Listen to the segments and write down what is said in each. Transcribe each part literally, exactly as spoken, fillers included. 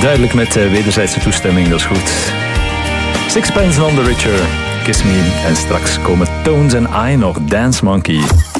Duidelijk met uh, wederzijdse toestemming, dat is goed. Sixpence None the Richer, Kiss Me. En straks komen Tones en I nog, Dance Monkey.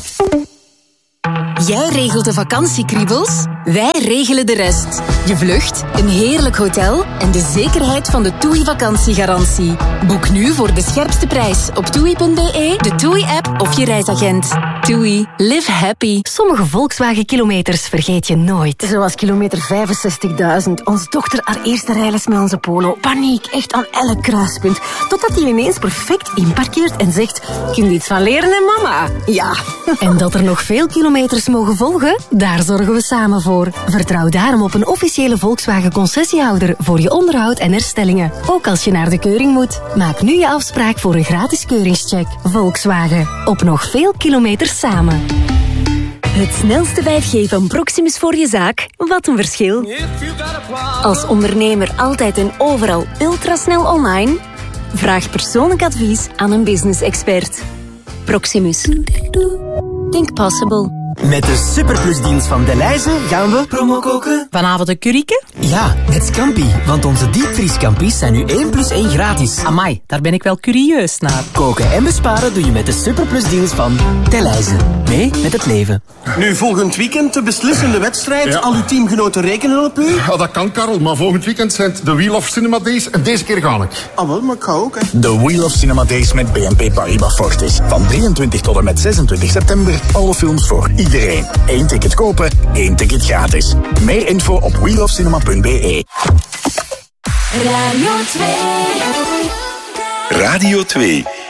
Jij regelt de vakantiekriebels, wij regelen de rest. Je vlucht, een heerlijk hotel en de zekerheid van de TUI vakantiegarantie. Boek nu voor de scherpste prijs op toei punt b e, de TUI-app of je reisagent. TUI, live happy. Sommige Volkswagen-kilometers vergeet je nooit. Zoals kilometer vijfenzestigduizend. Onze dochter haar eerste rijles met onze Polo. Paniek, echt aan elk kruispunt. Totdat hij ineens perfect inparkeert en zegt... Kun je iets van leren, hè, mama? Ja. En dat er nog veel kilometers mogen volgen? Daar zorgen we samen voor. Vertrouw daarom op een officiële Volkswagen-concessiehouder voor je onderhoud en herstellingen. Ook als je naar de keuring moet. Maak nu je afspraak voor een gratis keuringscheck. Volkswagen. Op nog veel kilometers samen. Het snelste vijf G van Proximus voor je zaak. Wat een verschil. Als ondernemer altijd en overal ultrasnel online? Vraag persoonlijk advies aan een business-expert. Proximus. Think possible. Met de superplusdienst van Delhaize gaan we promo koken. Vanavond een curryke? Ja, met scampi. Want onze diepvriescampi's zijn nu één plus één gratis. Amai, daar ben ik wel curieus naar. Koken en besparen doe je met de superplusdeals van Delhaize. Mee met het leven. Nu volgend weekend de beslissende wedstrijd. Ja. Al uw teamgenoten rekenen op u. Ja, dat kan, Karel. Maar volgend weekend zijn het de Wheel of Cinema Days. En deze keer ga ik. Ah, wel, maar ik ga ook, hè. De Wheel of Cinema Days met B N P Paribas Fortis. Van drieëntwintig tot en met zesentwintig september. Alle films voor iedereen. Eén ticket kopen, één ticket gratis. Meer info op wheel of cinema punt b e. Radio twee. Radio twee.